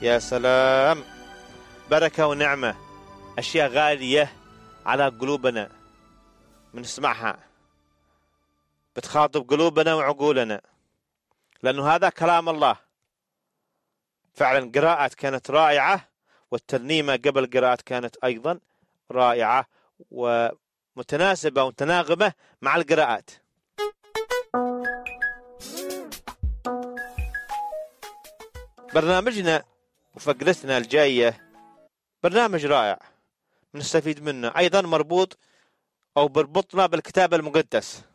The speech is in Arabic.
يا سلام، بركة ونعمة، أشياء غالية على قلوبنا بنسمعها، بتخاطب قلوبنا وعقولنا، لأنه هذا كلام الله. فعلا قراءة كانت رائعة، والترنيمة قبل قراءة كانت أيضا رائعة ومتناسبة ومتناغمة مع القراءات. برنامجنا وفقرتنا الجاية برنامج رائع نستفيد منه، أيضا مربوط أو بربطنا بالكتاب المقدس.